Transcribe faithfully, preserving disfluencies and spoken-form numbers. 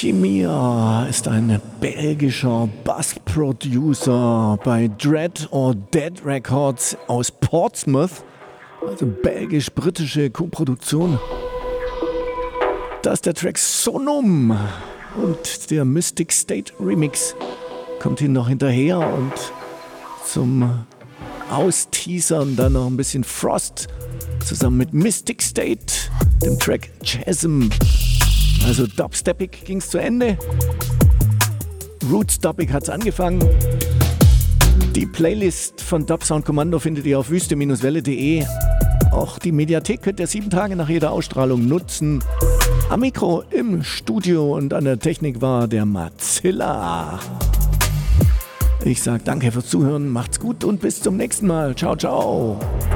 Chimia ist ein belgischer Bass-Producer bei Dread or Dead Records aus Portsmouth, also belgisch-britische Koproduktion. Das ist der Track Sonum und der Mystic State Remix kommt hier noch hinterher und zum Austeasern dann noch ein bisschen Frost zusammen mit Mystic State, dem Track Chasm. Also Dubsteppig ging's zu Ende. Roots-Dubbig hat's angefangen. Die Playlist von Dub Sound Kommando findet ihr auf wüste Bindestrich welle punkt de. Auch die Mediathek könnt ihr sieben Tage nach jeder Ausstrahlung nutzen. Am Mikro im Studio und an der Technik war der Matzilla. Ich sag danke fürs Zuhören, macht's gut und bis zum nächsten Mal. Ciao, ciao.